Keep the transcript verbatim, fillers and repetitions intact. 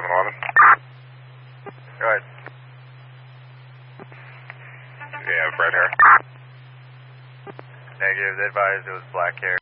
seven eleven. Go ahead. Do you have red hair? Negative, they advised it was black hair.